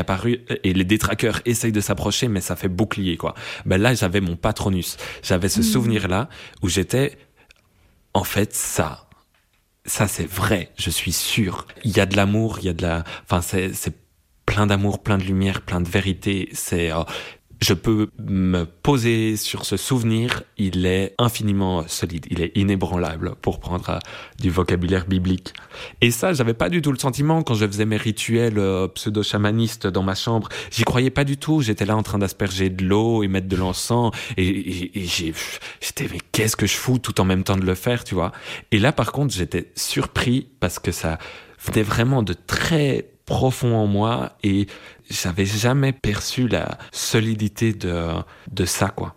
apparu et les détraqueurs essayent de s'approcher, mais ça fait bouclier, quoi. Ben là, j'avais mon Patronus. J'avais ce souvenir-là où j'étais, en fait, ça, c'est vrai, je suis sûr. Il y a de l'amour, enfin, c'est plein d'amour, plein de lumière, plein de vérité. Je peux me poser sur ce souvenir, il est infiniment solide, il est inébranlable, pour prendre du vocabulaire biblique. Et ça, j'avais pas du tout le sentiment quand je faisais mes rituels pseudo-chamanistes dans ma chambre. J'y croyais pas du tout, j'étais là en train d'asperger de l'eau et mettre de l'encens, et j'étais, mais qu'est-ce que je fous tout en même temps de le faire, tu vois. Et là, par contre, j'étais surpris parce que ça venait vraiment de très profond en moi et j'avais jamais perçu la solidité de ça, quoi.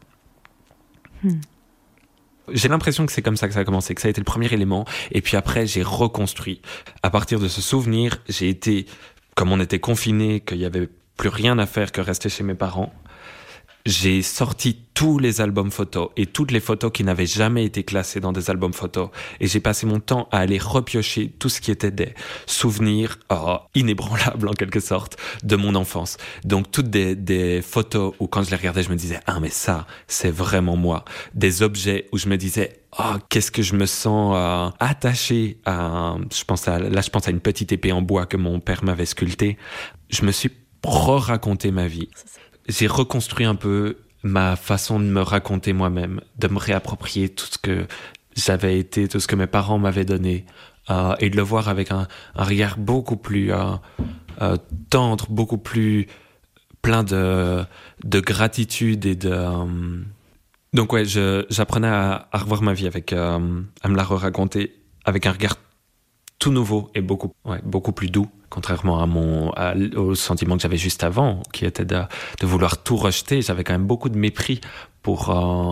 J'ai l'impression que c'est comme ça que ça a commencé, que ça a été le premier élément, et puis après j'ai reconstruit. À partir de ce souvenir, j'ai été, comme on était confinés, qu'il y avait plus rien à faire que rester chez mes parents, j'ai sorti tous les albums photos et toutes les photos qui n'avaient jamais été classées dans des albums photos. Et j'ai passé mon temps à aller repiocher tout ce qui était des souvenirs inébranlables, en quelque sorte, de mon enfance. Donc, toutes des photos où, quand je les regardais, je me disais « Ah, mais ça, c'est vraiment moi ». Des objets où je me disais « Ah, qu'est-ce que je me sens attaché à… » je pense à une petite épée en bois que mon père m'avait sculptée. Je me suis re-raconté ma vie. J'ai reconstruit un peu ma façon de me raconter moi-même, de me réapproprier tout ce que j'avais été, tout ce que mes parents m'avaient donné, et de le voir avec un regard beaucoup plus tendre, beaucoup plus plein de gratitude et de… Donc ouais, j'apprenais à revoir ma vie à me la re-raconter avec un regard tout nouveau et beaucoup plus doux, contrairement au sentiment que j'avais juste avant, qui était de vouloir tout rejeter. J'avais quand même beaucoup de mépris pour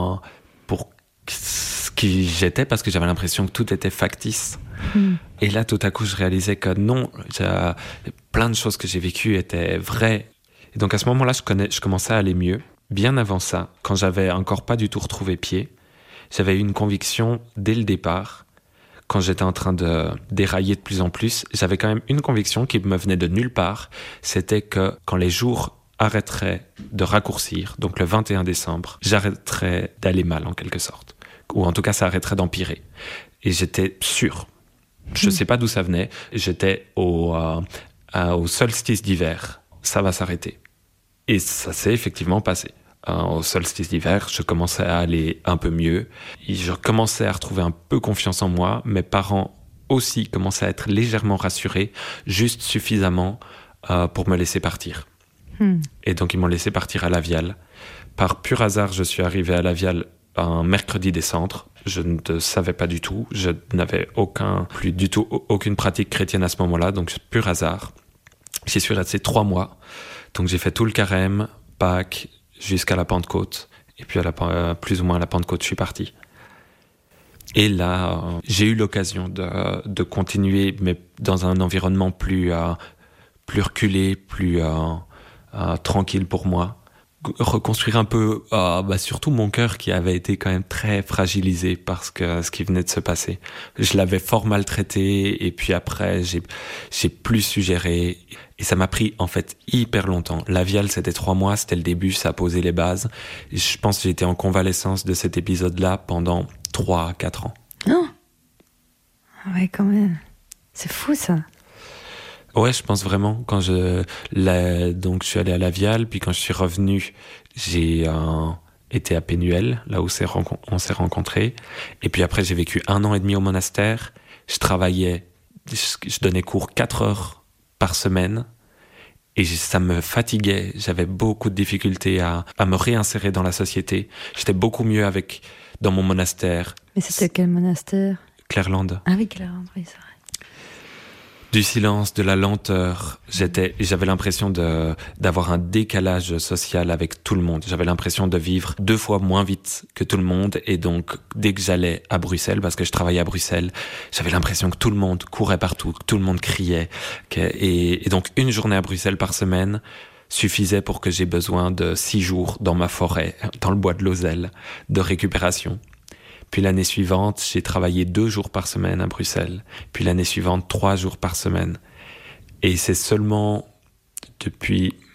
ce qui j'étais, parce que j'avais l'impression que tout était factice. Et là, tout à coup, je réalisais que non, plein de choses que j'ai vécues étaient vraies. Et donc à ce moment-là, je commençais à aller mieux. Bien avant ça, quand j'avais encore pas du tout retrouvé pied, j'avais eu une conviction dès le départ. Quand j'étais en train de dérailler de plus en plus, j'avais quand même une conviction qui me venait de nulle part. C'était que quand les jours arrêteraient de raccourcir, donc le 21 décembre, j'arrêterais d'aller mal en quelque sorte. Ou en tout cas, ça arrêterait d'empirer. Et j'étais sûr. Je sais pas d'où ça venait. J'étais au solstice d'hiver. Ça va s'arrêter. Et ça s'est effectivement passé. Au solstice d'hiver, je commençais à aller un peu mieux. Et je commençais à retrouver un peu confiance en moi. Mes parents aussi commençaient à être légèrement rassurés, juste suffisamment pour me laisser partir. Et donc, ils m'ont laissé partir à Lavial. Par pur hasard, je suis arrivé à Lavial un mercredi des Cendres. Je ne savais pas du tout. Je n'avais plus du tout aucune pratique chrétienne à ce moment-là. Donc, pur hasard. J'y suis resté 3 mois. Donc, j'ai fait tout le carême, Pâques, jusqu'à la Pentecôte. Et puis, plus ou moins à la Pentecôte, je suis parti. Et là, j'ai eu l'occasion de continuer, mais dans un environnement plus reculé, plus tranquille pour moi. Reconstruire un peu, surtout mon cœur qui avait été quand même très fragilisé par ce qui venait de se passer. Je l'avais fort maltraité, et puis après, j'ai plus su gérer. Et ça m'a pris, en fait, hyper longtemps. Lavial, c'était 3 mois, c'était le début, ça a posé les bases. Et je pense que j'ai été en convalescence de cet épisode-là pendant 3-4 ans. Non. Ah ouais, quand même. C'est fou, ça. Ouais, je pense vraiment. Donc je suis allé à Lavial, puis quand je suis revenu, j'ai été à Pénuel, là où on s'est rencontrés. Et puis après, j'ai vécu 1 an et demi au monastère. Je travaillais, je donnais cours 4 heures par semaine, et ça me fatiguait. J'avais beaucoup de difficultés à me réinsérer dans la société. J'étais beaucoup mieux dans mon monastère. Mais c'était quel monastère ? Clairlande. Ah oui, Clairlande, oui, c'est vrai. Du silence, de la lenteur. J'avais l'impression d'avoir un décalage social avec tout le monde. J'avais l'impression de vivre 2 fois moins vite que tout le monde. Et donc, dès que j'allais à Bruxelles, parce que je travaillais à Bruxelles, j'avais l'impression que tout le monde courait partout, que tout le monde criait. Et donc, 1 journée à Bruxelles par semaine suffisait pour que j'ai besoin de 6 jours dans ma forêt, dans le bois de Lozelle, de récupération. Puis l'année suivante, j'ai travaillé 2 jours par semaine à Bruxelles. Puis l'année suivante, 3 jours par semaine. Et c'est seulement depuis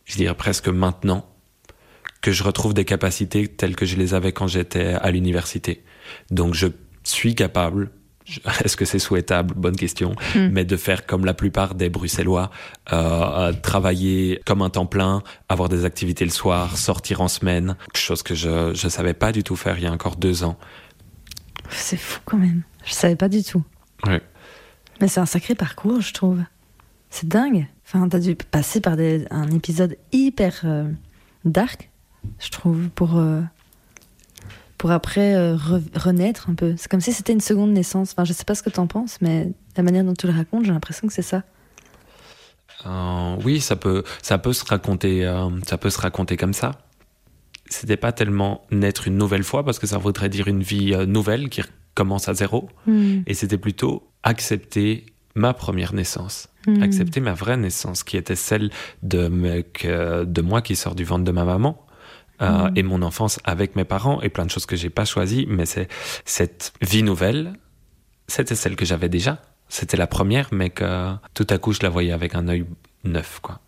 je dirais presque maintenant, que je retrouve des capacités telles que je les avais quand j'étais à l'université. Donc je suis capable, est-ce que c'est souhaitable? Bonne question. Mais de faire comme la plupart des Bruxellois, travailler comme un temps plein, avoir des activités le soir, sortir en semaine, chose que je savais pas du tout faire il y a encore 2 ans. C'est fou quand même. Je savais pas du tout. Ouais. Mais c'est un sacré parcours, je trouve. C'est dingue. Enfin, t'as dû passer par un épisode hyper dark, je trouve, pour après renaître un peu. C'est comme si c'était une seconde naissance. Enfin, je sais pas ce que t'en penses, mais la manière dont tu le racontes, j'ai l'impression que c'est ça. Oui, ça peut se raconter comme ça. C'était pas tellement naître une nouvelle fois, parce que ça voudrait dire une vie nouvelle qui commence à zéro. Et c'était plutôt accepter ma première naissance. Accepter ma vraie naissance, qui était celle de moi qui sort du ventre de ma maman. Et mon enfance avec mes parents et plein de choses que j'ai pas choisies, mais c'est cette vie nouvelle, c'était celle que j'avais déjà. C'était la première, mais que tout à coup je la voyais avec un œil neuf, quoi.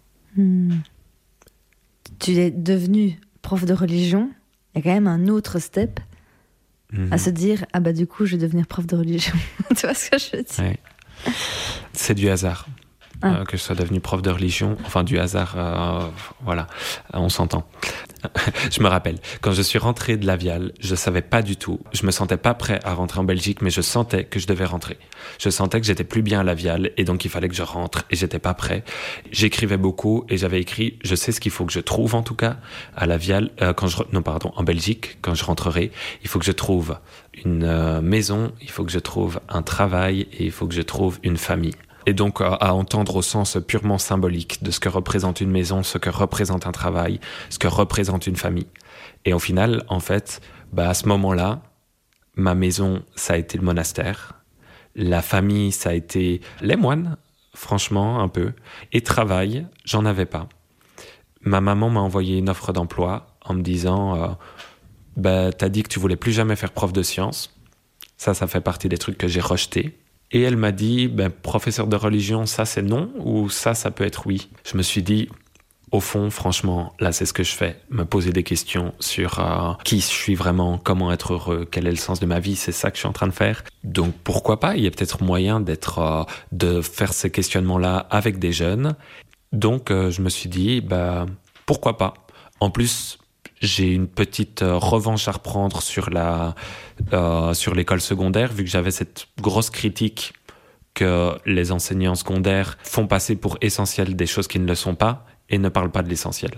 Tu es devenu prof de religion. Il y a quand même un autre step à se dire du coup je vais devenir prof de religion. Tu vois ce que je veux dire? Ouais. C'est du hasard. Que je sois devenu prof de religion, enfin du hasard, voilà, on s'entend. Je me rappelle, quand je suis rentré de Lavial, je savais pas du tout, je me sentais pas prêt à rentrer en Belgique, mais je sentais que je devais rentrer. Je sentais que j'étais plus bien à Lavial, et donc il fallait que je rentre, et j'étais pas prêt. J'écrivais beaucoup, et j'avais écrit, je sais ce qu'il faut que je trouve en tout cas, à Lavial, en Belgique, quand je rentrerai, il faut que je trouve une maison, il faut que je trouve un travail, et il faut que je trouve une famille. Et donc à entendre au sens purement symbolique de ce que représente une maison, ce que représente un travail, ce que représente une famille. Et au final, en fait, à ce moment-là, ma maison, ça a été le monastère. La famille, ça a été les moines, franchement, un peu. Et travail, j'en avais pas. Ma maman m'a envoyé une offre d'emploi en me disant t'as dit que tu voulais plus jamais faire prof de sciences. Ça fait partie des trucs que j'ai rejetés. Et elle m'a dit, professeur de religion, ça c'est non, ou ça peut être oui. Je me suis dit, au fond, franchement, là c'est ce que je fais, me poser des questions sur qui je suis vraiment, comment être heureux, quel est le sens de ma vie, c'est ça que je suis en train de faire. Donc pourquoi pas, il y a peut-être moyen de faire ces questionnements-là avec des jeunes. Donc je me suis dit, pourquoi pas. En plus, j'ai une petite revanche à reprendre sur l'école secondaire, vu que j'avais cette grosse critique que les enseignants secondaires font passer pour essentiel des choses qui ne le sont pas et ne parlent pas de l'essentiel.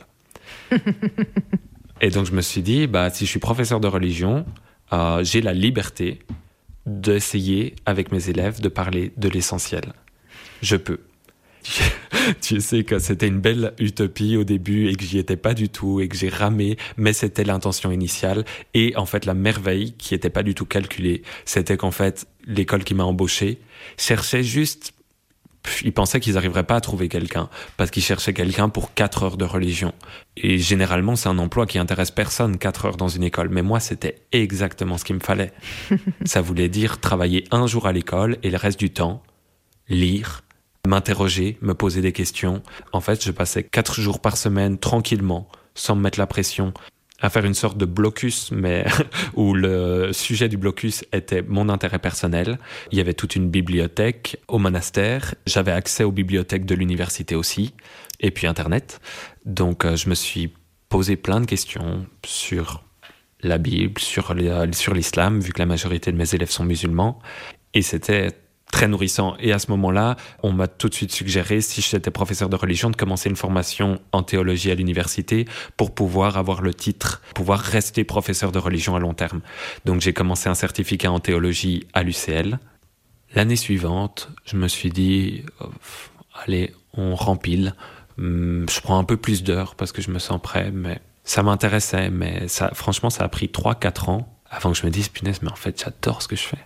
Et donc je me suis dit, si je suis professeur de religion, j'ai la liberté d'essayer avec mes élèves de parler de l'essentiel. Je peux. Tu sais que c'était une belle utopie au début et que j'y étais pas du tout et que j'ai ramé, mais c'était l'intention initiale. Et en fait, la merveille qui était pas du tout calculée, c'était qu'en fait, l'école qui m'a embauché cherchait juste... Ils pensaient qu'ils n'arriveraient pas à trouver quelqu'un parce qu'ils cherchaient quelqu'un pour 4 heures de religion. Et généralement, c'est un emploi qui intéresse personne, 4 heures dans une école. Mais moi, c'était exactement ce qu'il me fallait. Ça voulait dire travailler 1 jour à l'école et le reste du temps, lire, m'interroger, me poser des questions. En fait, je passais 4 jours par semaine tranquillement, sans me mettre la pression, à faire une sorte de blocus, mais où le sujet du blocus était mon intérêt personnel. Il y avait toute une bibliothèque au monastère. J'avais accès aux bibliothèques de l'université aussi, et puis Internet. Donc, je me suis posé plein de questions sur la Bible, sur l'islam, vu que la majorité de mes élèves sont musulmans. Et c'était très nourrissant. Et à ce moment-là, on m'a tout de suite suggéré, si j'étais professeur de religion, de commencer une formation en théologie à l'université pour pouvoir avoir le titre, pouvoir rester professeur de religion à long terme. Donc j'ai commencé un certificat en théologie à l'UCL. L'année suivante, je me suis dit, allez, on rempile. Je prends un peu plus d'heures parce que je me sens prêt, mais ça m'intéressait. Mais ça, franchement, ça a pris 3-4 ans avant que je me dise, punaise, mais en fait, j'adore ce que je fais.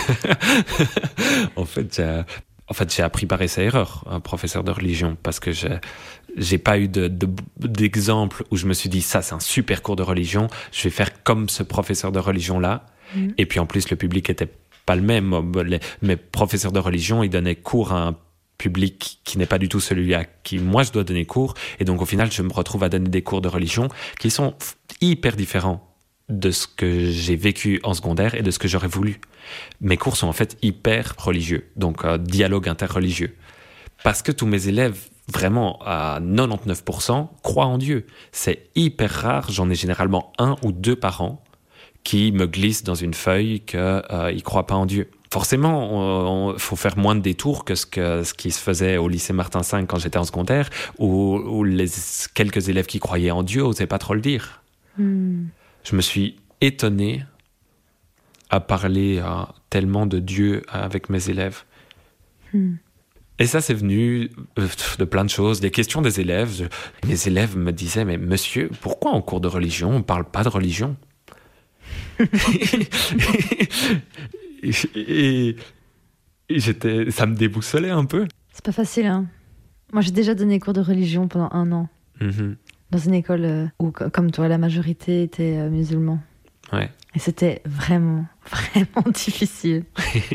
En fait, j'ai appris par essai-erreur, un professeur de religion, parce que j'ai pas eu d'exemple où je me suis dit, ça, c'est un super cours de religion, je vais faire comme ce professeur de religion-là. Et puis, en plus, le public était pas le même. Mes professeurs de religion, ils donnaient cours à un public qui n'est pas du tout celui à qui moi je dois donner cours. Et donc au final, je me retrouve à donner des cours de religion qui sont hyper différents de ce que j'ai vécu en secondaire et de ce que j'aurais voulu. Mes cours sont en fait hyper religieux, donc dialogue interreligieux. Parce que tous mes élèves, vraiment à 99%, croient en Dieu. C'est hyper rare, j'en ai généralement 1 ou 2 par an qui me glissent dans une feuille qu'ils ne croient pas en Dieu. Forcément, il faut faire moins de détours que ce qui se faisait au lycée Martin V quand j'étais en secondaire, où les quelques élèves qui croyaient en Dieu n'osaient pas trop le dire. Je me suis étonné à parler tellement de Dieu avec mes élèves. Et ça, c'est venu de plein de choses, des questions des élèves. Les élèves me disaient, mais monsieur, pourquoi en cours de religion, on ne parle pas de religion ? et ça me déboussolait un peu. C'est pas facile, hein. Moi, j'ai déjà donné cours de religion pendant 1 an. Dans une école où, comme toi, la majorité était musulmans. Ouais. Et c'était vraiment, vraiment difficile.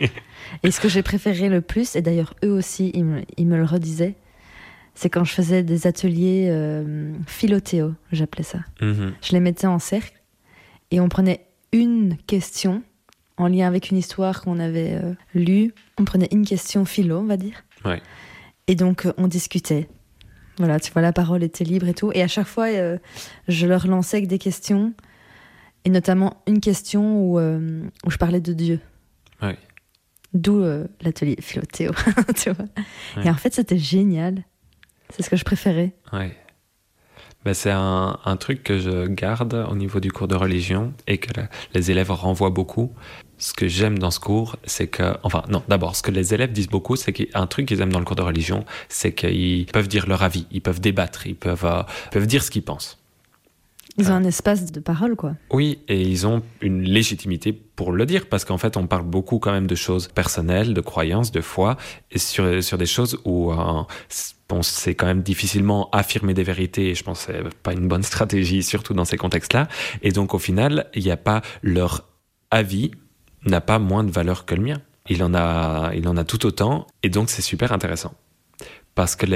Et ce que j'ai préféré le plus, et d'ailleurs eux aussi, ils me le redisaient, c'est quand je faisais des ateliers philothéo, j'appelais ça. Je les mettais en cercle et on prenait une question en lien avec une histoire qu'on avait lue. On prenait une question philo, on va dire. Ouais. Et donc on discutait. Voilà, tu vois, la parole était libre et tout. Et à chaque fois, je leur lançais avec des questions. Et notamment une question où je parlais de Dieu. Ouais. D'où l'atelier philothéo, tu vois. Ouais. Et en fait, c'était génial. C'est ce que je préférais. Ouais. Ben, c'est un truc que je garde au niveau du cours de religion et que les élèves renvoient beaucoup. Ce que j'aime dans ce cours, c'est que... Enfin, non, d'abord, ce que les élèves disent beaucoup, c'est qu'un truc qu'ils aiment dans le cours de religion, c'est qu'ils peuvent dire leur avis, ils peuvent débattre, ils peuvent dire ce qu'ils pensent. Ils ont un espace de parole, quoi. Oui, et ils ont une légitimité pour le dire, parce qu'en fait, on parle beaucoup quand même de choses personnelles, de croyances, de foi, et sur des choses où c'est quand même difficilement affirmer des vérités, et je pense que c'est pas une bonne stratégie, surtout dans ces contextes-là. Et donc, au final, il n'y a pas... Leur avis n'a pas moins de valeur que le mien. Il en a tout autant, et donc c'est super intéressant. Parce que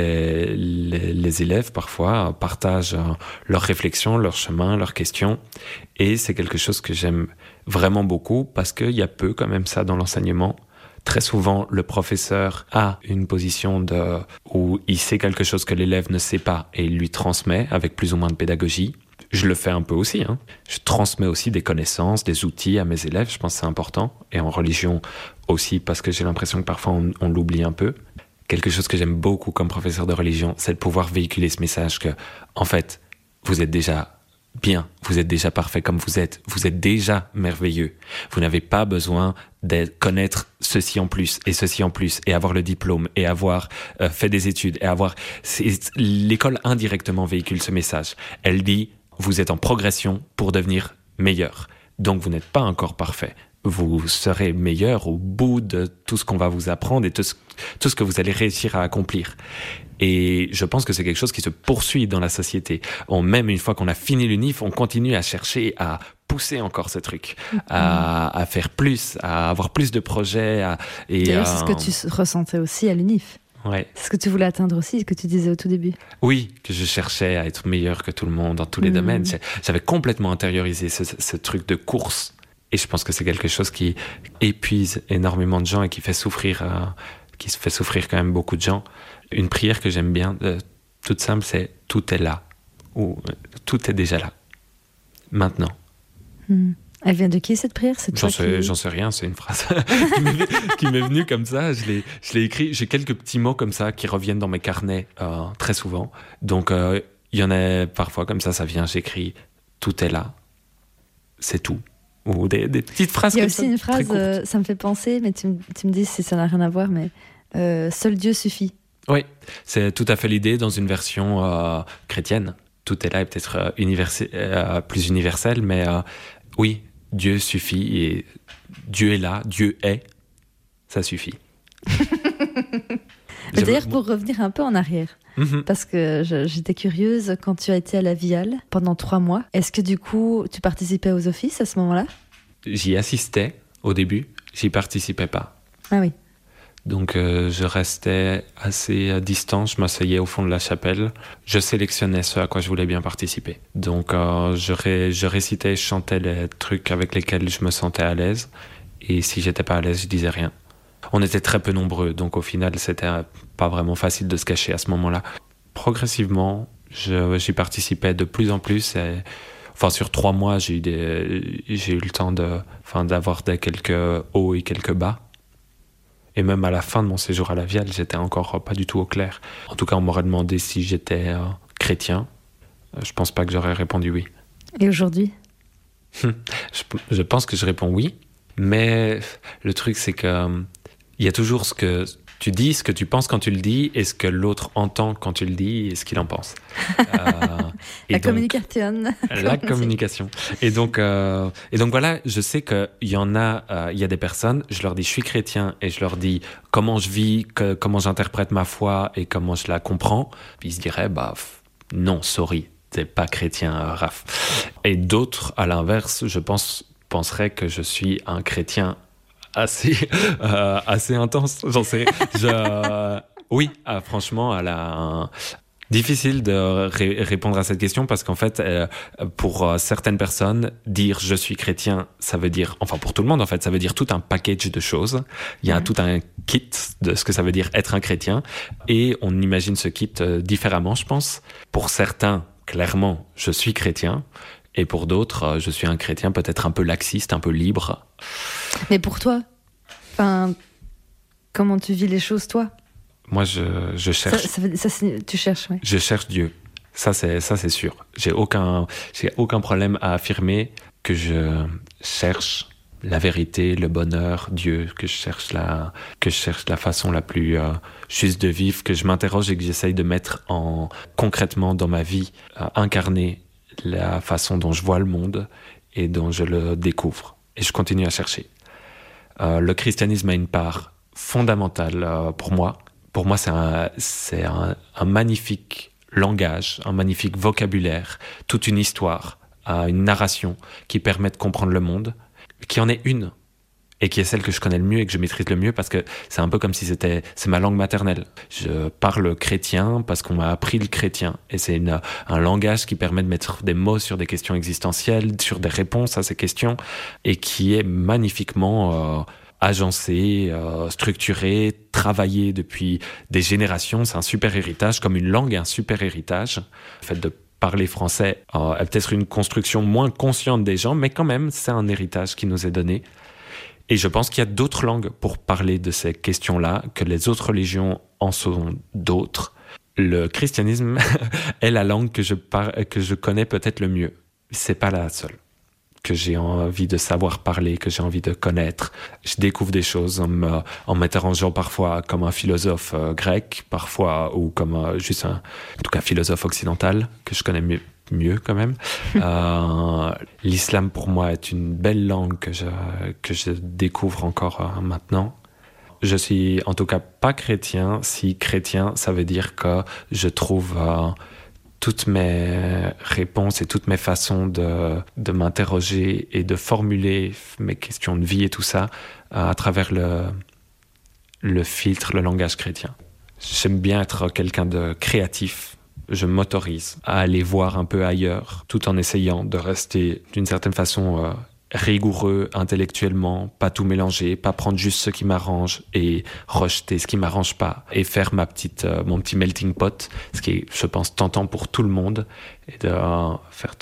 les élèves, parfois, partagent leurs réflexions, leurs chemins, leurs questions. Et c'est quelque chose que j'aime vraiment beaucoup, parce qu'il y a peu quand même ça dans l'enseignement. Très souvent, le professeur a une position où il sait quelque chose que l'élève ne sait pas, et il lui transmet avec plus ou moins de pédagogie. Je le fais un peu aussi. Je transmets aussi des connaissances, des outils à mes élèves. Je pense que c'est important. Et en religion aussi, parce que j'ai l'impression que parfois on l'oublie un peu. Quelque chose que j'aime beaucoup comme professeur de religion, c'est de pouvoir véhiculer ce message que, en fait, vous êtes déjà bien, vous êtes déjà parfait comme vous êtes déjà merveilleux. Vous n'avez pas besoin de connaître ceci en plus, et avoir le diplôme, et avoir fait des études, et avoir... L'école indirectement véhicule ce message. Elle dit, vous êtes en progression pour devenir meilleur. Donc vous n'êtes pas encore parfait. Vous serez meilleur au bout de tout ce qu'on va vous apprendre et tout ce que vous allez réussir à accomplir. Et je pense que c'est quelque chose qui se poursuit dans la société. Même une fois qu'on a fini l'UNIF, on continue à chercher à pousser encore ce truc, à faire plus, à avoir plus de projets. D'ailleurs, c'est ce que tu ressentais aussi à l'UNIF. Ouais. C'est ce que tu voulais atteindre aussi, ce que tu disais au tout début. Oui, que je cherchais à être meilleur que tout le monde dans tous les domaines. J'avais complètement intériorisé ce truc de course. Et je pense que c'est quelque chose qui épuise énormément de gens et qui se fait souffrir quand même beaucoup de gens. Une prière que j'aime bien, toute simple, c'est « tout est là » ou « tout est déjà là, maintenant ». Elle vient de qui cette prière? J'en sais rien, c'est une phrase qui m'est venue comme ça. Je l'ai écrit. J'ai quelques petits mots comme ça qui reviennent dans mes carnets très souvent. Donc il y en a parfois comme ça vient, j'écris « tout est là », c'est tout. Ou des petites phrases comme ça. Il y a aussi une phrase, ça me fait penser, mais tu me dis si ça n'a rien à voir, mais seul Dieu suffit. Oui, c'est tout à fait l'idée dans une version chrétienne. Tout est là est peut-être plus universel, mais oui, Dieu suffit et Dieu est là, Dieu est, ça suffit. D'ailleurs, pour revenir un peu en arrière, parce que j'étais curieuse, quand tu as été à la Viale pendant 3 mois, est-ce que du coup, tu participais aux offices à ce moment-là? J'y assistais au début, j'y participais pas. Ah oui. Donc je restais assez distant, je m'asseyais au fond de la chapelle. Je sélectionnais ce à quoi je voulais bien participer. Donc je récitais, je chantais les trucs avec lesquels je me sentais à l'aise. Et si j'étais pas à l'aise, je disais rien. On était très peu nombreux, donc au final, c'était pas vraiment facile de se cacher à ce moment-là. Progressivement, j'y participais de plus en plus. Sur 3 mois, j'ai eu le temps d'avoir quelques hauts et quelques bas. Et même à la fin de mon séjour à la Viale, j'étais encore pas du tout au clair. En tout cas, on m'aurait demandé si j'étais chrétien. Je pense pas que j'aurais répondu oui. Et aujourd'hui ? Je pense que je réponds oui. Mais le truc, c'est que il y a toujours ce que tu dis, ce que tu penses quand tu le dis, et ce que l'autre entend quand tu le dis, et ce qu'il en pense. La communication. La communication. Et donc voilà, je sais qu'il y en a, il y a des personnes, je leur dis je suis chrétien, et je leur dis comment je vis, comment j'interprète ma foi, et comment je la comprends. Puis ils se diraient, non, sorry, t'es pas chrétien, Raph. Et d'autres, à l'inverse, je penseraient que je suis un chrétien assez intense, j'en sais. Oui, franchement, difficile de répondre à cette question parce qu'en fait, pour certaines personnes, dire je suis chrétien, ça veut dire, enfin pour tout le monde en fait, ça veut dire tout un package de choses. Il y a tout un kit de ce que ça veut dire être un chrétien et on imagine ce kit différemment, je pense. Pour certains, clairement, je suis chrétien. Et pour d'autres, je suis un chrétien peut-être un peu laxiste, un peu libre. Mais pour toi, comment tu vis les choses, toi ? Moi, je cherche. Tu cherches, oui. Je cherche Dieu. Ça, c'est sûr. J'ai aucun problème à affirmer que je cherche la vérité, le bonheur, Dieu, que je cherche la façon la plus juste de vivre, que je m'interroge et que j'essaye de mettre concrètement dans ma vie, incarner la façon dont je vois le monde et dont je le découvre. Et je continue à chercher. Le christianisme a une part fondamentale pour moi. Pour moi, c'est un magnifique langage, un magnifique vocabulaire, toute une histoire, une narration qui permet de comprendre le monde, qui en est une, et qui est celle que je connais le mieux et que je maîtrise le mieux parce que c'est un peu comme si c'est ma langue maternelle. Je parle chrétien parce qu'on m'a appris le chrétien et c'est un langage qui permet de mettre des mots sur des questions existentielles, sur des réponses à ces questions et qui est magnifiquement agencé, structuré, travaillé depuis des générations. C'est un super héritage, comme une langue est un super héritage. Le fait de parler français est peut-être une construction moins consciente des gens, mais quand même, c'est un héritage qui nous est donné. Et je pense qu'il y a d'autres langues pour parler de ces questions-là, que les autres religions en sont d'autres. Le christianisme est la langue que je connais peut-être le mieux. C'est pas la seule que j'ai envie de savoir parler, que j'ai envie de connaître. Je découvre des choses en m'interrogeant parfois comme un philosophe grec, parfois ou comme juste en tout cas philosophe occidental, que je connais mieux quand même. L'islam pour moi est une belle langue que je découvre encore maintenant. Je suis en tout cas pas chrétien. Si chrétien, ça veut dire que je trouve toutes mes réponses et toutes mes façons de m'interroger et de formuler mes questions de vie et tout ça à travers le filtre, le langage chrétien. J'aime bien être quelqu'un de créatif. Je m'autorise à aller voir un peu ailleurs, tout en essayant de rester d'une certaine façon rigoureux intellectuellement, pas tout mélanger, pas prendre juste ce qui m'arrange et rejeter ce qui m'arrange pas, et faire mon petit melting pot, ce qui est, je pense, tentant pour tout le monde, et de faire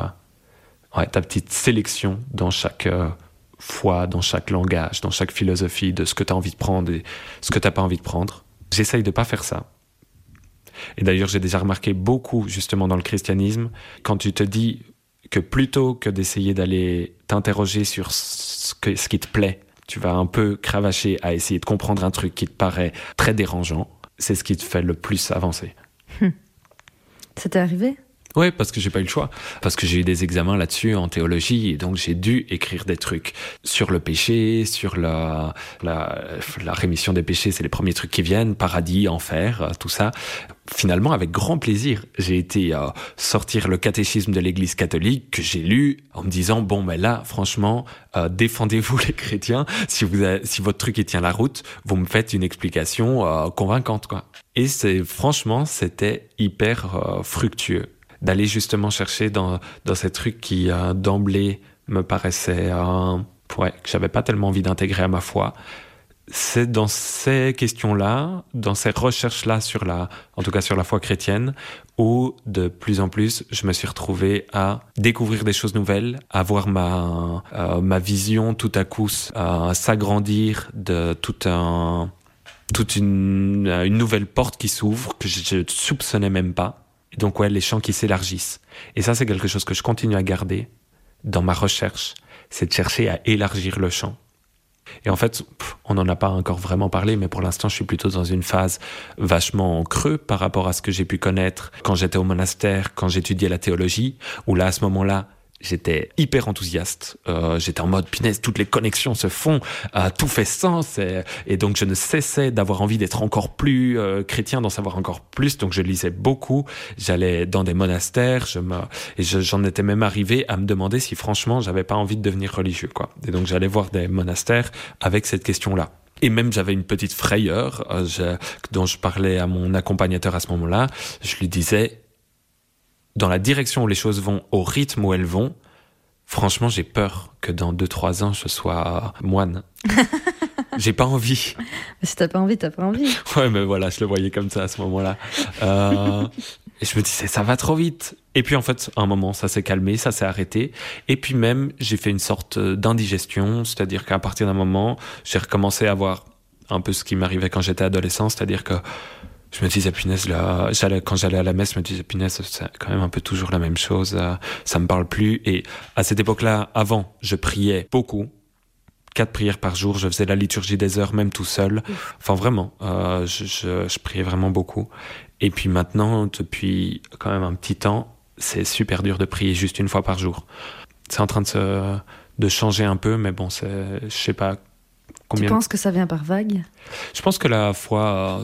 ta petite sélection dans chaque foi, dans chaque langage, dans chaque philosophie, de ce que tu as envie de prendre et ce que tu n'as pas envie de prendre. J'essaye de pas faire ça. Et d'ailleurs, j'ai déjà remarqué beaucoup, justement, dans le christianisme, quand tu te dis que plutôt que d'essayer d'aller t'interroger sur ce qui te plaît, tu vas un peu cravacher à essayer de comprendre un truc qui te paraît très dérangeant, c'est ce qui te fait le plus avancer. Ça t'est arrivé ? Ouais, parce que j'ai pas eu le choix. Parce que j'ai eu des examens là-dessus en théologie, et donc j'ai dû écrire des trucs sur le péché, sur la rémission des péchés, c'est les premiers trucs qui viennent, paradis, enfer, tout ça. Finalement, avec grand plaisir, j'ai été sortir le catéchisme de l'Église catholique que j'ai lu en me disant bon, ben là, franchement, défendez-vous les chrétiens. Si votre truc il tient la route, vous me faites une explication convaincante, quoi. Et c'était hyper fructueux d'aller justement chercher dans ces trucs qui d'emblée me paraissaient que j'avais pas tellement envie d'intégrer à ma foi. C'est dans ces questions-là, dans ces recherches-là en tout cas sur la foi chrétienne, où de plus en plus je me suis retrouvé à découvrir des choses nouvelles, à voir ma vision tout à coup s'agrandir de toute une nouvelle porte qui s'ouvre que je ne soupçonnais même pas. Et donc les champs qui s'élargissent. Et ça, c'est quelque chose que je continue à garder dans ma recherche, c'est de chercher à élargir le champ. Et en fait, on n'en a pas encore vraiment parlé, mais pour l'instant, je suis plutôt dans une phase vachement en creux par rapport à ce que j'ai pu connaître quand j'étais au monastère, quand j'étudiais la théologie, où là, à ce moment-là, j'étais hyper enthousiaste. J'étais en mode, punaise, toutes les connexions se font, tout fait sens. Et donc, je ne cessais d'avoir envie d'être encore plus chrétien, d'en savoir encore plus. Donc, je lisais beaucoup. J'allais dans des monastères. J'en étais même arrivé à me demander si, franchement, j'avais pas envie de devenir religieux, quoi. Et donc, j'allais voir des monastères avec cette question-là. Et même, j'avais une petite frayeur dont je parlais à mon accompagnateur à ce moment-là. Je lui disais, dans la direction où les choses vont, au rythme où elles vont, franchement, j'ai peur que dans 2-3 ans, je sois moine. J'ai pas envie. Mais si t'as pas envie, t'as pas envie. Ouais, mais voilà, je le voyais comme ça à ce moment-là. Et je me disais, ça va trop vite. Et puis en fait, à un moment, ça s'est calmé, ça s'est arrêté. Et puis même, j'ai fait une sorte d'indigestion, c'est-à-dire qu'à partir d'un moment, j'ai recommencé à voir un peu ce qui m'arrivait quand j'étais adolescent, c'est-à-dire que je me disais, punaise, là, quand j'allais à la messe, je me disais, punaise, c'est quand même un peu toujours la même chose, ça me parle plus. Et à cette époque-là, avant, je priais beaucoup, 4 prières par jour, je faisais la liturgie des heures, même tout seul. Enfin, vraiment, je priais vraiment beaucoup. Et puis maintenant, depuis quand même un petit temps, c'est super dur de prier juste une fois par jour. C'est en train de changer un peu, mais bon, je sais pas combien... Tu penses que ça vient par vague ? Je pense que la foi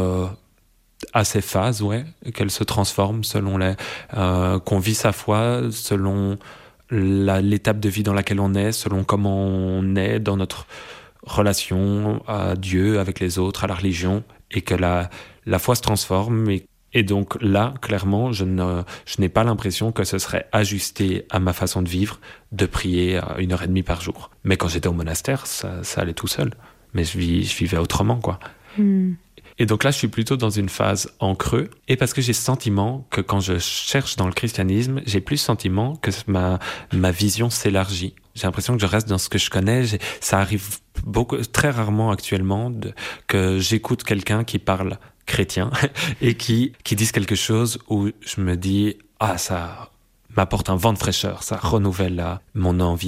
à ses phases, ouais, qu'elle se transforme selon qu'on vit sa foi, selon l'étape de vie dans laquelle on est, selon comment on est dans notre relation à Dieu, avec les autres, à la religion, et que la foi se transforme. Et donc là, clairement, je n'ai pas l'impression que ce serait ajusté à ma façon de vivre, de prier 1h30 par jour. Mais quand j'étais au monastère, ça allait tout seul. Mais je vivais autrement, quoi. Et donc là, je suis plutôt dans une phase en creux. Et parce que j'ai ce sentiment que quand je cherche dans le christianisme, j'ai plus le sentiment que ma vision s'élargit. J'ai l'impression que je reste dans ce que je connais. Ça arrive très rarement actuellement que j'écoute quelqu'un qui parle chrétien et qui dise quelque chose où je me dis « Ah, ça m'apporte un vent de fraîcheur, ça renouvelle mon envie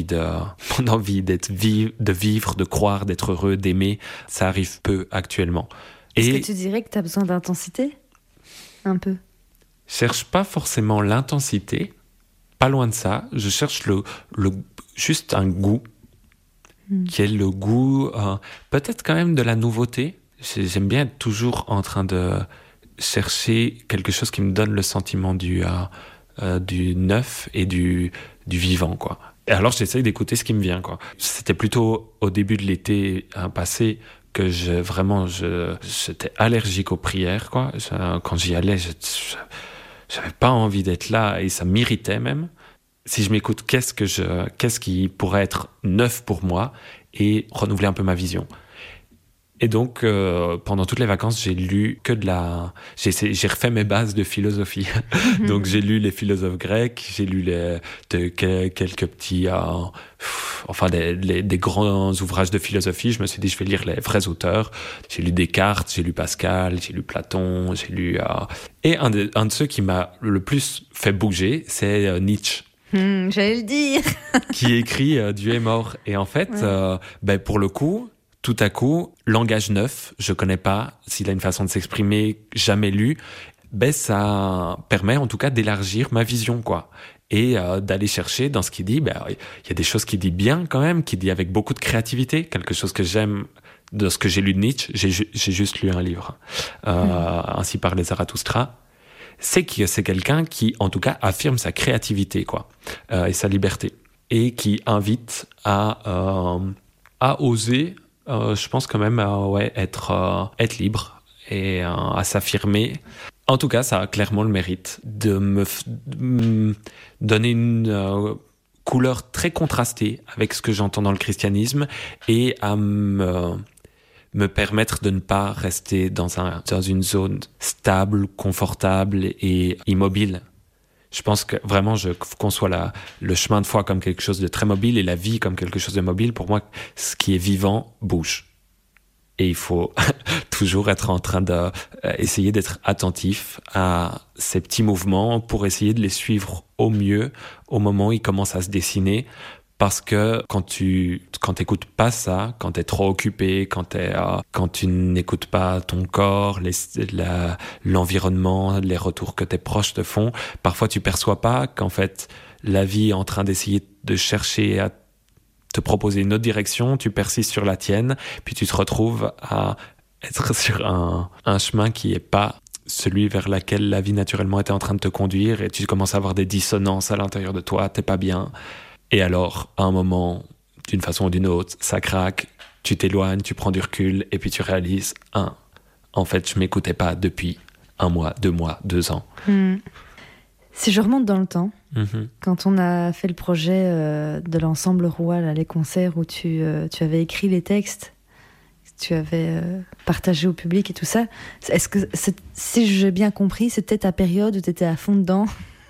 de vivre, de croire, d'être heureux, d'aimer. » Ça arrive peu actuellement. Est-ce que tu dirais que tu as besoin d'intensité ? Un peu. Je cherche pas forcément l'intensité, pas loin de ça. Je cherche juste un goût, qui est le goût peut-être quand même de la nouveauté. J'aime bien être toujours en train de chercher quelque chose qui me donne le sentiment du neuf et du vivant, quoi. Et alors j'essaye d'écouter ce qui me vient, quoi. C'était plutôt au début de l'été passé que j'étais allergique aux prières, quoi. Quand j'y allais, j'avais pas envie d'être là et ça m'irritait même. Si je m'écoute, qu'est-ce qui pourrait être neuf pour moi et renouveler un peu ma vision. Et donc, pendant toutes les vacances, j'ai lu j'ai refait mes bases de philosophie. Donc, j'ai lu les philosophes grecs, j'ai lu quelques petits, des grands ouvrages de philosophie. Je me suis dit, je vais lire les vrais auteurs. J'ai lu Descartes, j'ai lu Pascal, j'ai lu Platon, j'ai lu... Et un de ceux qui m'a le plus fait bouger, c'est Nietzsche. J'allais le dire. Qui écrit Dieu est mort. Et en fait, pour le coup... Tout à coup, langage neuf, je connais pas, s'il a une façon de s'exprimer, jamais lu. ça permet en tout cas d'élargir ma vision, quoi. Et d'aller chercher dans ce qu'il dit, il y a des choses qu'il dit bien quand même, qu'il dit avec beaucoup de créativité, quelque chose que j'aime de ce que j'ai lu de Nietzsche. J'ai juste lu un livre, Ainsi parlait Zarathustra. C'est que c'est quelqu'un qui, en tout cas, affirme sa créativité, quoi, et sa liberté, et qui invite à oser, je pense quand même, être libre et à s'affirmer. En tout cas, ça a clairement le mérite de me donner une couleur très contrastée avec ce que j'entends dans le christianisme et à me permettre de ne pas rester dans une zone stable, confortable et immobile. Je pense que vraiment, je conçois le chemin de foi comme quelque chose de très mobile et la vie comme quelque chose de mobile. Pour moi, ce qui est vivant bouge. Et il faut toujours être en train d'essayer d'être attentif à ces petits mouvements pour essayer de les suivre au mieux au moment où ils commencent à se dessiner. Parce que quand tu écoutes pas ça, quand t'es trop occupé, quand tu n'écoutes pas ton corps, l'environnement, les retours que tes proches te font, parfois tu perçois pas qu'en fait la vie est en train d'essayer de chercher à te proposer une autre direction, tu persistes sur la tienne, puis tu te retrouves à être sur un chemin qui est pas celui vers lequel la vie naturellement était en train de te conduire, et tu commences à avoir des dissonances à l'intérieur de toi, t'es pas bien. Et alors, à un moment, d'une façon ou d'une autre, ça craque, tu t'éloignes, tu prends du recul, et puis tu réalises, en fait, je m'écoutais pas depuis 1 mois, 2 mois, 2 ans. Si je remonte dans le temps, quand on a fait le projet de l'ensemble Roua, là, les concerts où tu avais écrit les textes, tu avais partagé au public et tout ça, est-ce que, si j'ai bien compris, c'était ta période où tu étais à fond dedans?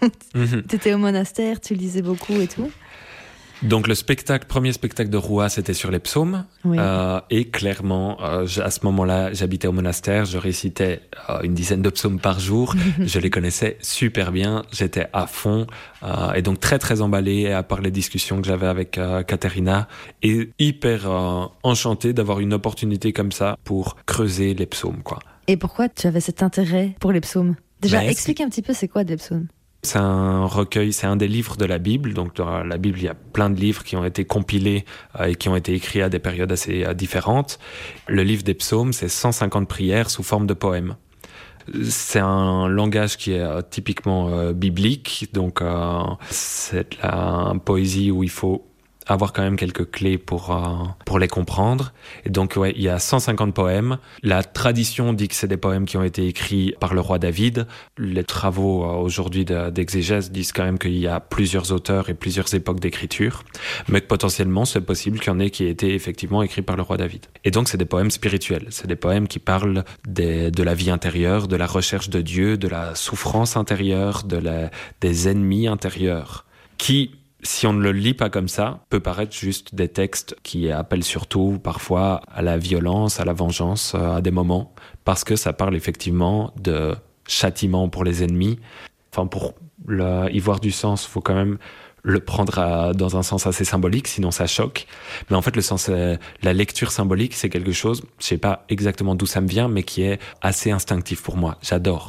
Tu étais au monastère, tu lisais beaucoup et tout? Donc le premier spectacle de Roua, c'était sur les psaumes. Oui. Et clairement, à ce moment-là, j'habitais au monastère, je récitais une dizaine de psaumes par jour. Je les connaissais super bien, j'étais à fond. Et donc très très emballé à part les discussions que j'avais avec Katerina. Et hyper enchanté d'avoir une opportunité comme ça pour creuser les psaumes, quoi. Et pourquoi tu avais cet intérêt pour les psaumes? Déjà, explique un petit peu c'est quoi des psaumes. C'est un recueil, c'est un des livres de la Bible. Donc, dans la Bible, il y a plein de livres qui ont été compilés et qui ont été écrits à des périodes assez différentes. Le livre des psaumes, c'est 150 prières sous forme de poèmes. C'est un langage qui est typiquement biblique. Donc, c'est la poésie où il faut avoir quand même quelques clés pour les comprendre. Et donc, il y a 150 poèmes. La tradition dit que c'est des poèmes qui ont été écrits par le roi David. Les travaux aujourd'hui d'exégèse disent quand même qu'il y a plusieurs auteurs et plusieurs époques d'écriture, mais que potentiellement, c'est possible qu'il y en ait qui aient été effectivement écrits par le roi David. Et donc, c'est des poèmes spirituels. C'est des poèmes qui parlent de la vie intérieure, de la recherche de Dieu, de la souffrance intérieure, des ennemis intérieurs, qui, si on ne le lit pas comme ça, peut paraître juste des textes qui appellent surtout parfois à la violence, à la vengeance à des moments, parce que ça parle effectivement de châtiment pour les ennemis. Enfin, pour y voir du sens, il faut quand même le prendre dans un sens assez symbolique, sinon ça choque. Mais en fait, la lecture symbolique, c'est quelque chose, je ne sais pas exactement d'où ça me vient, mais qui est assez instinctif pour moi.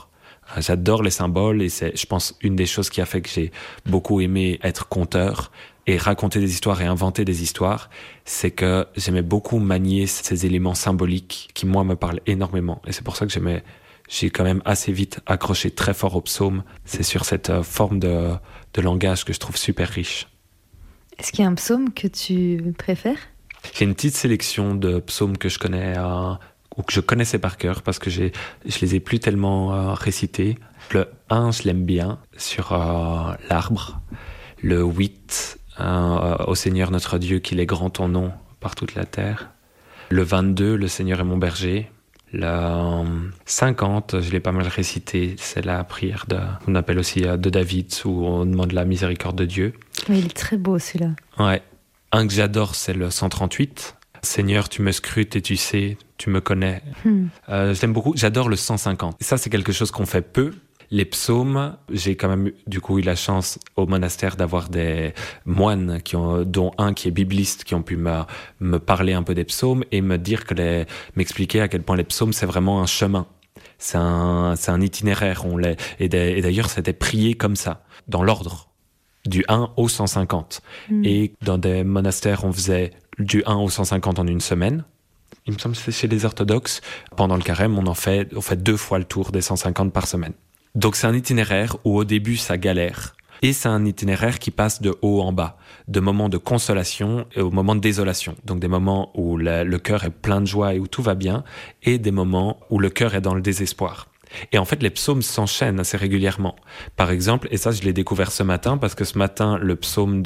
J'adore les symboles et c'est, je pense, une des choses qui a fait que j'ai beaucoup aimé être conteur et raconter des histoires et inventer des histoires, c'est que j'aimais beaucoup manier ces éléments symboliques qui, moi, me parlent énormément. Et c'est pour ça que j'ai quand même assez vite accroché très fort au psaume. C'est sur cette forme de langage que je trouve super riche. Est-ce qu'il y a un psaume que tu préfères? J'ai une petite sélection de psaumes que je connais ou que je connaissais par cœur parce que je les ai plus tellement récités. Le 1, je l'aime bien, sur l'arbre. Le 8, au Seigneur notre Dieu, qu'il est grand ton nom par toute la terre. Le 22, le Seigneur est mon berger. Le 50, je l'ai pas mal récité, c'est la prière qu'on appelle aussi de David, où on demande la miséricorde de Dieu. Oui, il est très beau celui-là. Ouais. Un que j'adore, c'est le 138. Seigneur, tu me scrutes et tu sais, tu me connais. Je l'aime beaucoup. J'adore le 150. Et ça, c'est quelque chose qu'on fait peu. Les psaumes, j'ai quand même du coup eu la chance au monastère d'avoir des moines dont un qui est bibliste, qui ont pu me parler un peu des psaumes et me dire m'expliquer à quel point les psaumes, c'est vraiment un chemin. C'est un itinéraire. Et d'ailleurs, c'était prié comme ça, dans l'ordre, du 1 au 150. Et dans des monastères, on faisait du 1 au 150 en une semaine. Il me semble que c'est chez les orthodoxes. Pendant le carême, on fait 2 fois le tour des 150 par semaine. Donc c'est un itinéraire où au début, ça galère. Et c'est un itinéraire qui passe de haut en bas, de moments de consolation et aux moments de désolation. Donc des moments où le cœur est plein de joie et où tout va bien, et des moments où le cœur est dans le désespoir. Et en fait, les psaumes s'enchaînent assez régulièrement. Par exemple, et ça je l'ai découvert ce matin, parce que ce matin, le psaume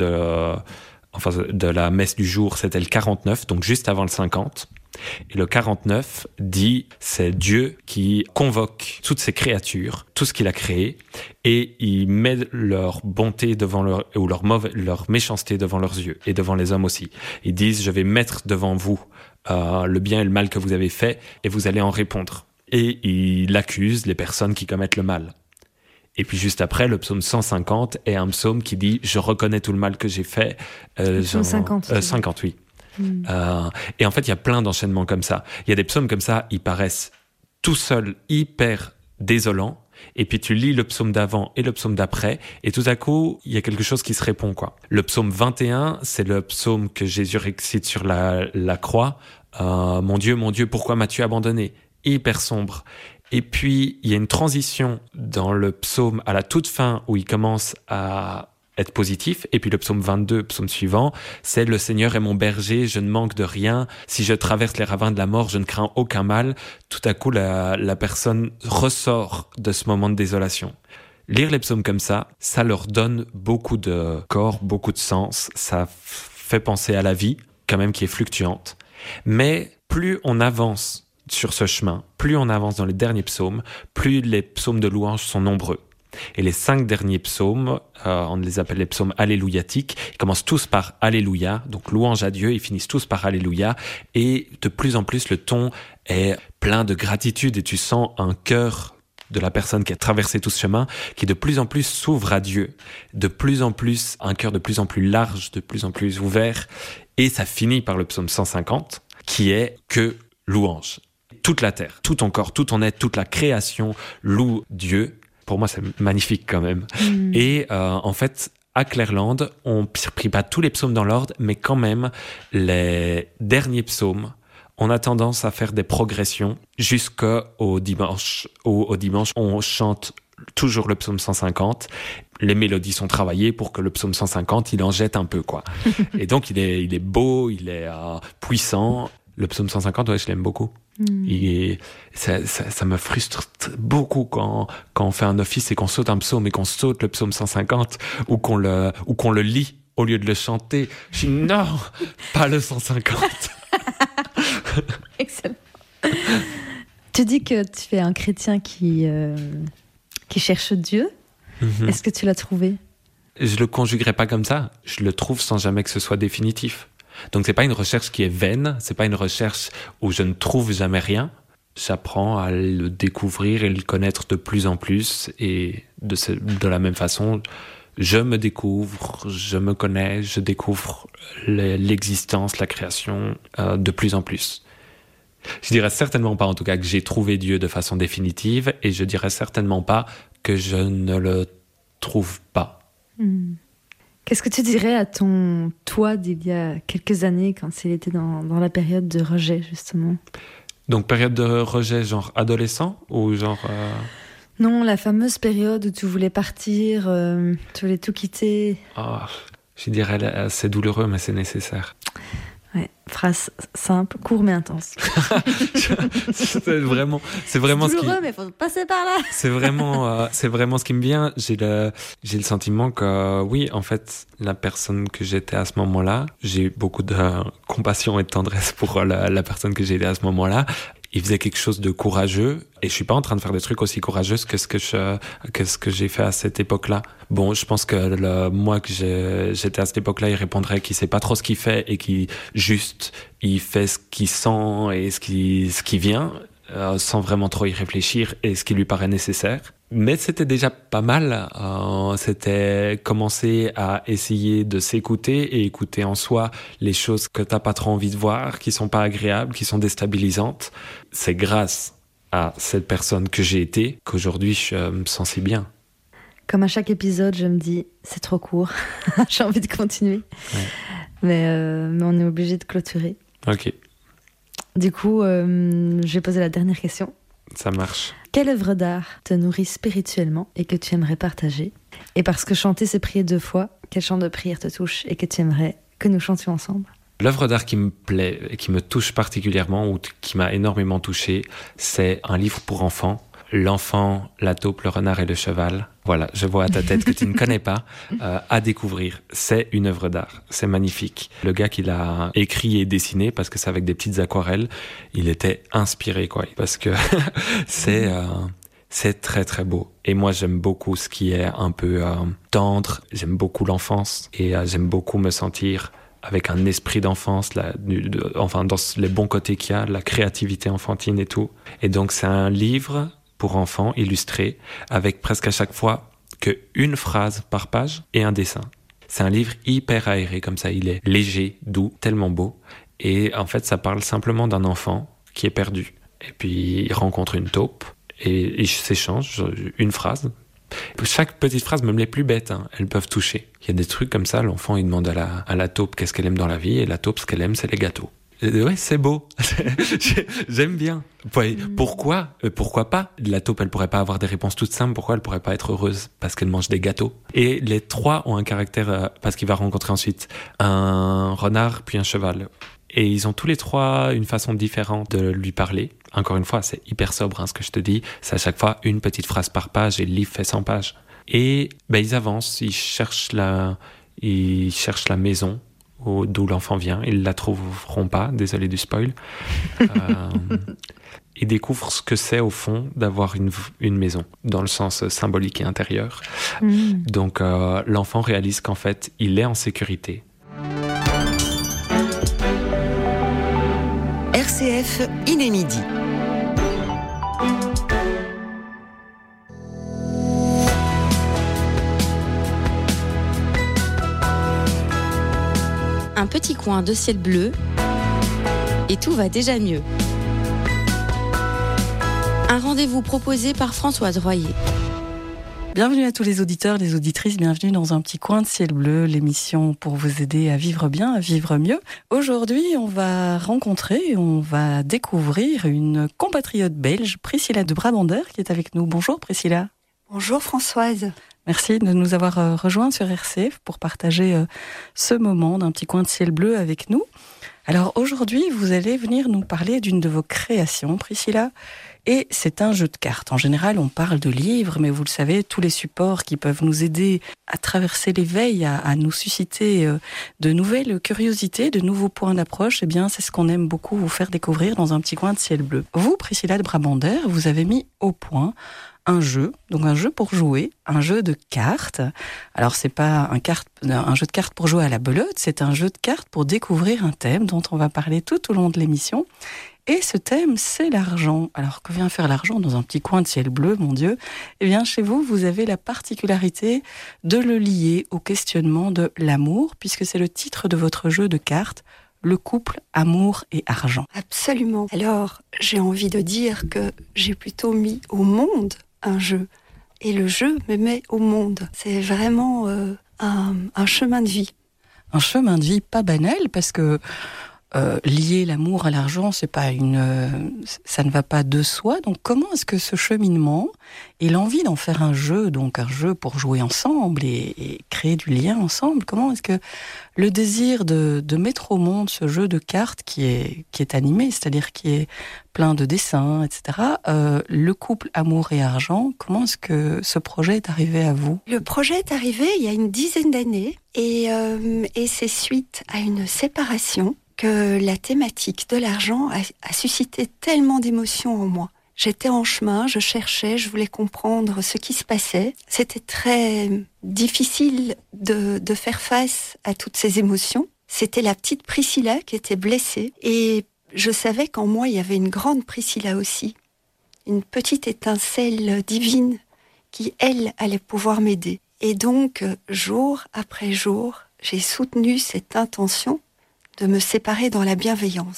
de la messe du jour, c'était le 49, donc juste avant le 50. Et le 49 dit, c'est Dieu qui convoque toutes ses créatures, tout ce qu'il a créé, et il met leur bonté devant ou leur méchanceté devant leurs yeux, et devant les hommes aussi. Ils disent, je vais mettre devant vous le bien et le mal que vous avez fait, et vous allez en répondre. Et il accuse les personnes qui commettent le mal. Et puis juste après, le psaume 150 est un psaume qui dit, je reconnais tout le mal que j'ai fait. Psaume 50. 50, oui. Et en fait, il y a plein d'enchaînements comme ça. Il y a des psaumes comme ça, ils paraissent tout seuls hyper désolants. Et puis tu lis le psaume d'avant et le psaume d'après, et tout à coup, il y a quelque chose qui se répond, quoi. Le psaume 21, c'est le psaume que Jésus récite sur la croix. Mon Dieu, pourquoi m'as-tu abandonné? Hyper sombre. Et puis, il y a une transition dans le psaume à la toute fin où il commence à être positif. Et puis le psaume 22, psaume suivant, c'est « Le Seigneur est mon berger, je ne manque de rien. Si je traverse les ravins de la mort, je ne crains aucun mal. » Tout à coup, la personne ressort de ce moment de désolation. Lire les psaumes comme ça leur donne beaucoup de corps, beaucoup de sens. Ça fait penser à la vie, quand même, qui est fluctuante. Mais plus on avance sur ce chemin, plus on avance dans les derniers psaumes, plus les psaumes de louange sont nombreux. Et les 5 derniers psaumes, on les appelle les psaumes alléluiatiques, ils commencent tous par Alléluia, donc louange à Dieu, ils finissent tous par Alléluia, et de plus en plus le ton est plein de gratitude, et tu sens un cœur de la personne qui a traversé tout ce chemin, qui de plus en plus s'ouvre à Dieu, de plus en plus, un cœur de plus en plus large, de plus en plus ouvert, et ça finit par le psaume 150, qui est que louange. Toute la terre, tout ton corps, tout ton être, toute la création loue Dieu. Pour moi, c'est magnifique quand même. Et en fait, à Clairland, on ne prie pas tous les psaumes dans l'ordre, mais quand même, les derniers psaumes, on a tendance à faire des progressions jusqu'au dimanche. Au dimanche, on chante toujours le psaume 150. Les mélodies sont travaillées pour que le psaume 150, il en jette un peu, quoi. Et donc, il est beau, il est puissant. Le psaume 150, ouais, je l'aime beaucoup. Ça me frustre beaucoup quand on fait un office et qu'on saute un psaume et qu'on saute le psaume 150 ou qu'on le lit au lieu de le chanter. Je dis non, pas le 150. Excellent. Tu dis que tu es un chrétien qui cherche Dieu. Est-ce que tu l'as trouvé? Je le conjuguerai pas comme ça. Je le trouve sans jamais que ce soit définitif. Donc c'est pas une recherche qui est vaine, c'est pas une recherche où je ne trouve jamais rien. J'apprends à le découvrir et le connaître de plus en plus, et de la même façon, je me découvre, je me connais, je découvre l'existence, la création de plus en plus. Je dirais certainement pas en tout cas que j'ai trouvé Dieu de façon définitive, et je dirais certainement pas que je ne le trouve pas. Qu'est-ce que tu dirais à ton toi d'il y a quelques années, quand il était dans la période de rejet, justement? Donc période de rejet genre adolescent ou genre... Non, la fameuse période où tu voulais partir, tu voulais tout quitter. Je dirais c'est douloureux mais c'est nécessaire. Ouais, phrase simple, court mais intense. c'est vraiment douloureux, ce qui... mais faut passer par là. c'est vraiment ce qui me vient. J'ai le sentiment que oui, en fait, la personne que j'étais à ce moment-là, j'ai beaucoup de compassion et de tendresse pour la personne que j'étais à ce moment-là. Il faisait quelque chose de courageux, et je suis pas en train de faire des trucs aussi courageux que ce que j'ai fait à cette époque-là. Bon, je pense que moi que j'étais à cette époque-là, il répondrait qu'il sait pas trop ce qu'il fait et qu'il il fait ce qu'il sent et ce qui vient, sans vraiment trop y réfléchir, et ce qui lui paraît nécessaire. Mais c'était déjà pas mal. C'était commencer à essayer de s'écouter et écouter en soi les choses que t'as pas trop envie de voir, qui sont pas agréables, qui sont déstabilisantes. C'est grâce à cette personne que j'ai été qu'aujourd'hui je me sens si bien. Comme à chaque épisode, je me dis, c'est trop court, j'ai envie de continuer. Ouais. Mais on est obligé de clôturer. Ok. Du coup, je vais poser la dernière question. Ça marche. Quelle œuvre d'art te nourrit spirituellement et que tu aimerais partager ? Et parce que chanter, c'est prier 2 fois, quel chant de prière te touche et que tu aimerais que nous chantions ensemble ? L'œuvre d'art qui me plaît et qui me touche particulièrement ou qui m'a énormément touché, c'est un livre pour enfants. L'enfant, la taupe, le renard et le cheval. Voilà, je vois à ta tête que tu ne connais pas. À découvrir. C'est une œuvre d'art. C'est magnifique. Le gars qui l'a écrit et dessiné, parce que c'est avec des petites aquarelles, il était inspiré, quoi. Parce que c'est très très beau. Et moi, j'aime beaucoup ce qui est un peu tendre. J'aime beaucoup l'enfance. Et j'aime beaucoup me sentir avec un esprit d'enfance, enfin dans les bons côtés qu'il y a, la créativité enfantine et tout. Et donc, c'est un livre pour enfants illustré, avec presque à chaque fois qu'une phrase par page et un dessin. C'est un livre hyper aéré, comme ça, il est léger, doux, tellement beau. Et en fait, ça parle simplement d'un enfant qui est perdu. Et puis, il rencontre une taupe et ils s'échangent une phrase. Chaque petite phrase, même les plus bêtes, elles peuvent toucher. Il y a des trucs comme ça, l'enfant, il demande à la taupe qu'est-ce qu'elle aime dans la vie, et la taupe, ce qu'elle aime, c'est les gâteaux. Ouais, c'est beau. J'aime bien. Pourquoi pas? La taupe, elle pourrait pas avoir des réponses toutes simples. Pourquoi elle pourrait pas être heureuse? Parce qu'elle mange des gâteaux. Et les 3 ont un caractère, parce qu'il va rencontrer ensuite un renard puis un cheval. Et ils ont tous les 3 une façon différente de lui parler. Encore une fois, c'est hyper sobre, ce que je te dis. C'est à chaque fois une petite phrase par page et le livre fait 100 pages. Et ils avancent, ils cherchent la maison d'où l'enfant vient. Ils la trouveront pas, désolé du spoil. Ils découvrent ce que c'est au fond d'avoir une maison, dans le sens symbolique et intérieur. Donc l'enfant réalise qu'en fait, il est en sécurité. RCF, il est midi. Un petit coin de ciel bleu et tout va déjà mieux. Un rendez-vous proposé par Françoise Royer. Bienvenue à tous les auditeurs, les auditrices, bienvenue dans un petit coin de ciel bleu, l'émission pour vous aider à vivre bien, à vivre mieux. Aujourd'hui, on va découvrir une compatriote belge, Priscilla de Brabander, qui est avec nous. Bonjour Priscilla. Bonjour Françoise. Merci de nous avoir rejoints sur RCF pour partager ce moment d'un petit coin de ciel bleu avec nous. Alors aujourd'hui, vous allez venir nous parler d'une de vos créations, Priscilla, et c'est un jeu de cartes. En général, on parle de livres, mais vous le savez, tous les supports qui peuvent nous aider à traverser l'éveil, à nous susciter de nouvelles curiosités, de nouveaux points d'approche, eh bien, c'est ce qu'on aime beaucoup vous faire découvrir dans un petit coin de ciel bleu. Vous, Priscilla de Brabander, vous avez mis au point un jeu pour jouer, un jeu de cartes. Alors c'est pas un jeu de cartes pour jouer à la belote, c'est un jeu de cartes pour découvrir un thème dont on va parler tout au long de l'émission. Et ce thème, c'est l'argent. Alors que vient faire l'argent dans un petit coin de ciel bleu, mon Dieu? Eh bien, chez vous, vous avez la particularité de le lier au questionnement de l'amour, puisque c'est le titre de votre jeu de cartes. Le couple, amour et argent. Absolument. Alors, j'ai envie de dire que j'ai plutôt mis au monde un jeu. Et le jeu me met au monde. C'est vraiment un chemin de vie. Un chemin de vie pas banal, parce que lier l'amour à l'argent, ça ne va pas de soi. Donc comment est-ce que ce cheminement et l'envie d'en faire un jeu, donc un jeu pour jouer ensemble et créer du lien ensemble, comment est-ce que le désir de mettre au monde ce jeu de cartes qui est animé, c'est-à-dire qui est plein de dessins, etc., le couple amour et argent, comment est-ce que ce projet est arrivé à vous? Le projet est arrivé il y a une dizaine d'années et c'est suite à une séparation que la thématique de l'argent a suscité tellement d'émotions en moi. J'étais en chemin, je cherchais, je voulais comprendre ce qui se passait. C'était très difficile de faire face à toutes ces émotions. C'était la petite Priscilla qui était blessée et je savais qu'en moi il y avait une grande Priscilla aussi. Une petite étincelle divine qui, elle, allait pouvoir m'aider. Et donc, jour après jour, j'ai soutenu cette intention de me séparer dans la bienveillance.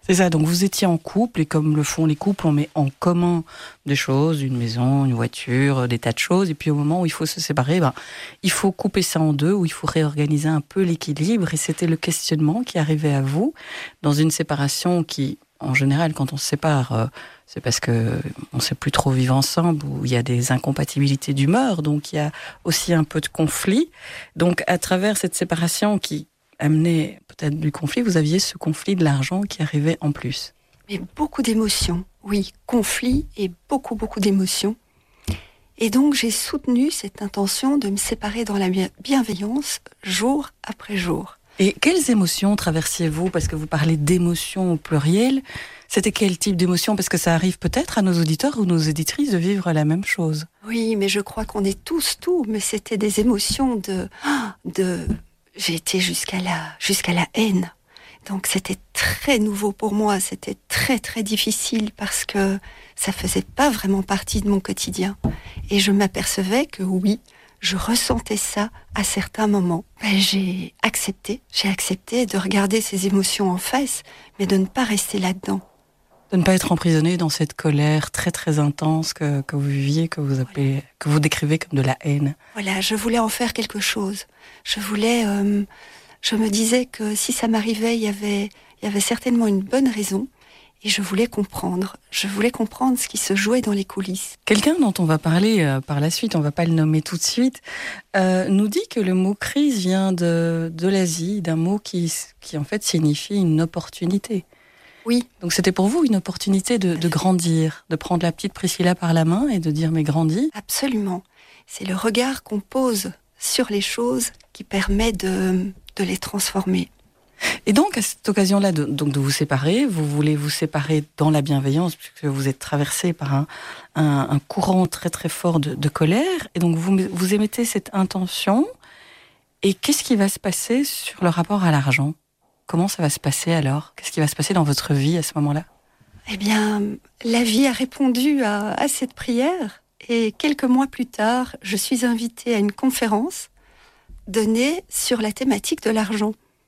C'est ça, donc vous étiez en couple, et comme le font les couples, on met en commun des choses, une maison, une voiture, des tas de choses, et puis au moment où il faut se séparer, il faut couper ça en deux, ou il faut réorganiser un peu l'équilibre, et c'était le questionnement qui arrivait à vous dans une séparation qui, en général, quand on se sépare, c'est parce que on ne sait plus trop vivre ensemble, ou il y a des incompatibilités d'humeur, donc il y a aussi un peu de conflit. Donc à travers cette séparation qui amenait peut-être du conflit, vous aviez ce conflit de l'argent qui arrivait en plus. Mais beaucoup d'émotions, oui, conflit et beaucoup d'émotions. Et donc j'ai soutenu cette intention de me séparer dans la bienveillance jour après jour. Et quelles émotions traversiez-vous? Parce que vous parlez d'émotions au pluriel. C'était quel type d'émotion? Parce que ça arrive peut-être à nos auditeurs ou nos auditrices de vivre la même chose. Oui, mais je crois qu'on est tous tout, mais c'était des émotions de j'ai été jusqu'à la haine. Donc c'était très nouveau pour moi, c'était très très difficile parce que ça faisait pas vraiment partie de mon quotidien. Et je m'apercevais que oui, je ressentais ça à certains moments. J'ai accepté de regarder ces émotions en face, mais de ne pas rester là-dedans. De ne pas être emprisonné dans cette colère très très intense que vous viviez, que vous décrivez comme de la haine. Voilà, je voulais en faire quelque chose. Je me disais que si ça m'arrivait, il y avait certainement une bonne raison. Et je voulais comprendre ce qui se jouait dans les coulisses. Quelqu'un dont on va parler par la suite, on ne va pas le nommer tout de suite, nous dit que le mot crise vient de l'Asie, d'un mot qui en fait signifie une opportunité. Oui. Donc c'était pour vous une opportunité de grandir, de prendre la petite Priscilla par la main et de dire mais grandis. Absolument. C'est le regard qu'on pose sur les choses qui permet de les transformer. Et donc, à cette occasion-là de vous séparer, vous voulez vous séparer dans la bienveillance, puisque vous êtes traversé par un courant très très fort de colère, et donc vous émettez cette intention, et qu'est-ce qui va se passer sur le rapport à l'argent? Comment ça va se passer alors? Qu'est-ce qui va se passer dans votre vie à ce moment-là? Eh bien, la vie a répondu à cette prière, et quelques mois plus tard, je suis invitée à une conférence donnée sur la thématique de l'argent.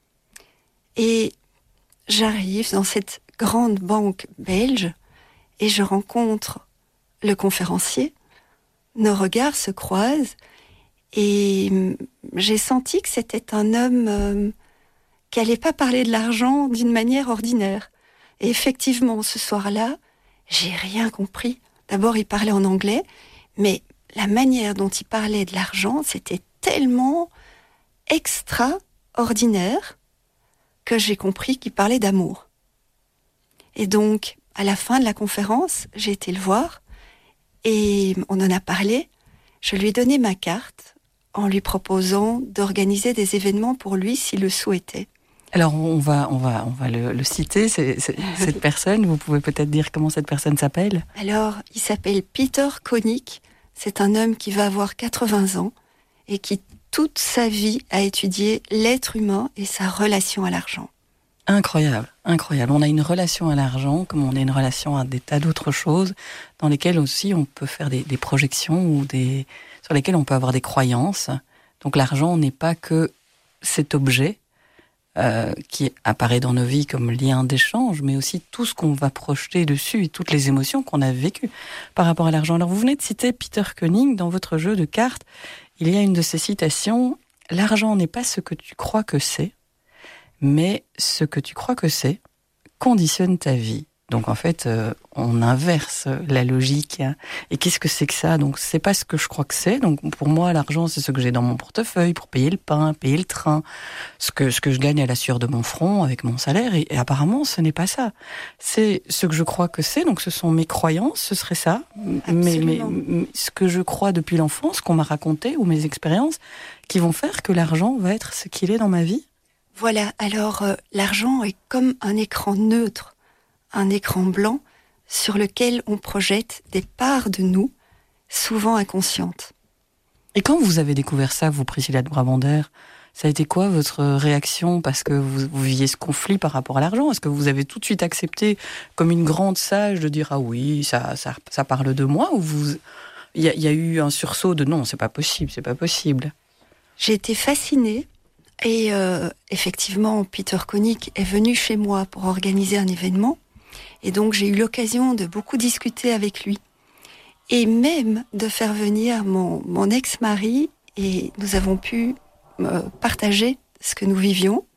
Et j'arrive dans cette grande banque belge et je rencontre le conférencier. Nos regards se croisent et j'ai senti que c'était un homme qui n'allait pas parler de l'argent d'une manière ordinaire. Et effectivement, ce soir-là, j'ai rien compris. D'abord, il parlait en anglais, mais la manière dont il parlait de l'argent, c'était tellement extraordinaire que j'ai compris qu'il parlait d'amour. Et donc, à la fin de la conférence, j'ai été le voir et on en a parlé. Je lui ai donné ma carte en lui proposant d'organiser des événements pour lui s'il le souhaitait. Alors, on va le citer, cette personne. Vous pouvez peut-être dire comment cette personne s'appelle? Alors, il s'appelle Peter Koenig. C'est un homme qui va avoir 80 ans et qui toute sa vie a étudié l'être humain et sa relation à l'argent. Incroyable, incroyable. On a une relation à l'argent, comme on a une relation à des tas d'autres choses, dans lesquelles aussi on peut faire des projections ou sur lesquelles on peut avoir des croyances. Donc l'argent n'est pas que cet objet qui apparaît dans nos vies comme lien d'échange, mais aussi tout ce qu'on va projeter dessus et toutes les émotions qu'on a vécues par rapport à l'argent. Alors vous venez de citer Peter Koenig dans votre jeu de cartes. Il y a une de ces citations, « L'argent n'est pas ce que tu crois que c'est, mais ce que tu crois que c'est conditionne ta vie. » Donc en fait, on inverse la logique. Hein. Et qu'est-ce que c'est que ça? Donc c'est pas ce que je crois que c'est. Donc pour moi, l'argent, c'est ce que j'ai dans mon portefeuille pour payer le pain, payer le train, ce que je gagne à la sueur de mon front avec mon salaire. Et apparemment, ce n'est pas ça. C'est ce que je crois que c'est. Donc ce sont mes croyances, ce serait ça. Mais ce que je crois depuis l'enfance, qu'on m'a raconté, ou mes expériences, qui vont faire que l'argent va être ce qu'il est dans ma vie. Voilà. Alors l'argent est comme un écran neutre. Un écran blanc sur lequel on projette des parts de nous, souvent inconscientes. Et quand vous avez découvert ça, vous, Priscilla de Brabander, ça a été quoi votre réaction? Parce que vous viviez ce conflit par rapport à l'argent. Est-ce que vous avez tout de suite accepté comme une grande sage de dire « Ah oui, ça parle de moi » ou il y a eu un sursaut de « Non, c'est pas possible, c'est pas possible ». J'ai été fascinée Et effectivement, Peter Koenig est venu chez moi pour organiser un événement. Et donc, j'ai eu l'occasion de beaucoup discuter avec lui. Et même de faire venir mon ex-mari. Et nous avons pu partager ce que nous vivions.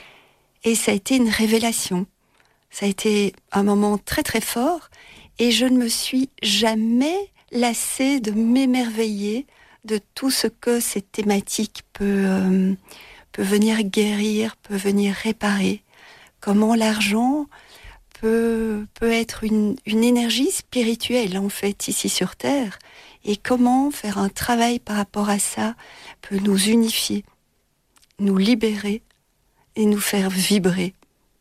Et ça a été une révélation. Ça a été un moment très très fort. Et je ne me suis jamais lassée de m'émerveiller de tout ce que cette thématique peut venir guérir, peut venir réparer. Comment l'argent peut être une énergie spirituelle, en fait, ici sur Terre. Et comment faire un travail par rapport à ça peut nous unifier, nous libérer et nous faire vibrer.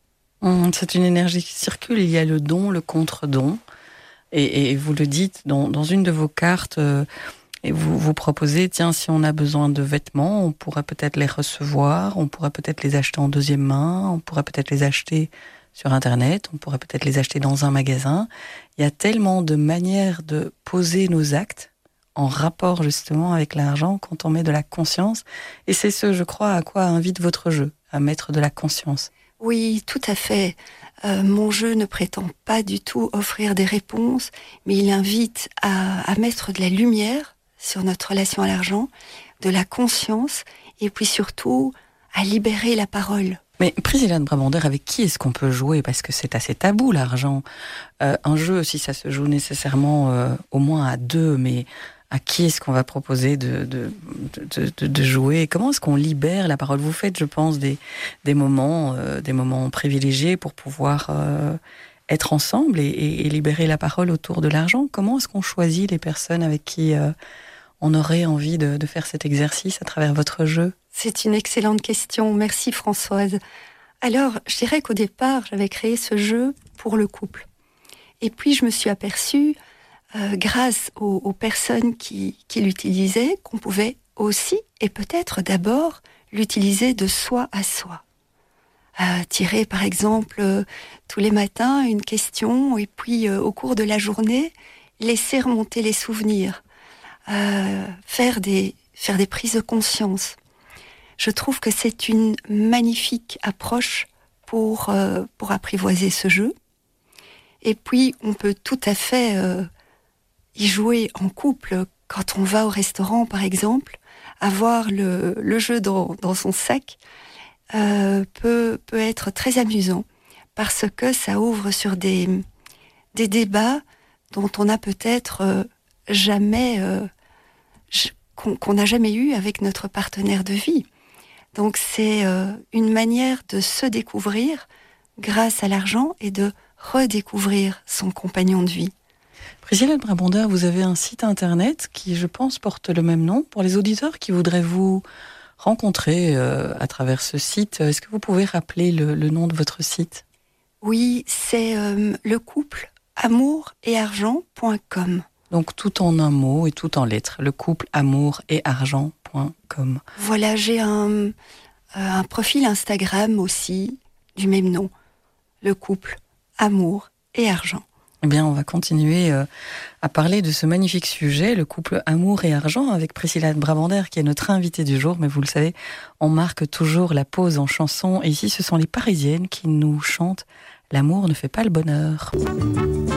C'est une énergie qui circule. Il y a le don, le contre-don. Et vous le dites dans une de vos cartes, et vous proposez, tiens, si on a besoin de vêtements, on pourrait peut-être les recevoir, on pourrait peut-être les acheter en deuxième main, on pourrait peut-être les acheter sur Internet, on pourrait peut-être les acheter dans un magasin. Il y a tellement de manières de poser nos actes en rapport justement avec l'argent quand on met de la conscience. Et c'est ce, je crois, à quoi invite votre jeu, à mettre de la conscience. Oui, tout à fait. Mon jeu ne prétend pas du tout offrir des réponses, mais il invite à mettre de la lumière sur notre relation à l'argent, de la conscience, et puis surtout à libérer la parole. Mais Priscilla de Brabander, avec qui est-ce qu'on peut jouer? Parce que c'est assez tabou, l'argent. Un jeu, si ça se joue nécessairement au moins à deux, mais à qui est-ce qu'on va proposer de jouer? Comment est-ce qu'on libère la parole? Vous faites, je pense, des moments privilégiés pour pouvoir être ensemble et libérer la parole autour de l'argent. Comment est-ce qu'on choisit les personnes avec qui on aurait envie de faire cet exercice à travers votre jeu? C'est une excellente question. Merci Françoise. Alors, je dirais qu'au départ, j'avais créé ce jeu pour le couple. Et puis, je me suis aperçue, grâce aux personnes qui l'utilisaient, qu'on pouvait aussi, et peut-être d'abord, l'utiliser de soi à soi. Tirer, par exemple, tous les matins une question, et puis, au cours de la journée, laisser remonter les souvenirs. Faire des prises de conscience. Je trouve que c'est une magnifique approche pour apprivoiser ce jeu. Et puis, on peut tout à fait y jouer en couple. Quand on va au restaurant, par exemple, avoir le jeu dans son sac peut être très amusant parce que ça ouvre sur des débats dont on a peut-être jamais... qu'on n'a jamais eu avec notre partenaire de vie. Donc c'est une manière de se découvrir grâce à l'argent et de redécouvrir son compagnon de vie. Priscilla de Brabander, vous avez un site internet qui, je pense, porte le même nom. Pour les auditeurs qui voudraient vous rencontrer à travers ce site, est-ce que vous pouvez rappeler le nom de votre site? Oui, c'est le couple amour-et-argent.com. Donc tout en un mot et tout en lettres, le couple amour-et-argent.com. Voilà, j'ai un profil Instagram aussi du même nom, le couple amour et argent. Eh bien, on va continuer à parler de ce magnifique sujet, le couple amour et argent, avec Priscilla de Brabander qui est notre invitée du jour. Mais vous le savez, on marque toujours la pause en chanson. Et ici, ce sont les Parisiennes qui nous chantent « L'amour ne fait pas le bonheur ».